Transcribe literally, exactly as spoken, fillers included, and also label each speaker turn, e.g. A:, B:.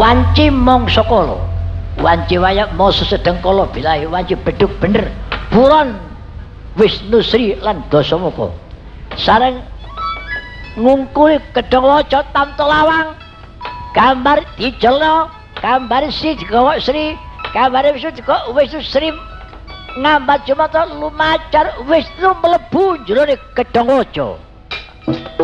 A: wanci mangsa kala wanci waya masa sedeng kala bilahi wanci beduk bener buron Wisnu Sri lan Dasamuka sareng ngungkuli Gedhong Waja tamtu lawang gambar dijelna gambar si Gawa Sri gambar Wisnu juga Wisnu Sri ngambat jumata lumacar Wisnu mlebu jroning Gedhong Waja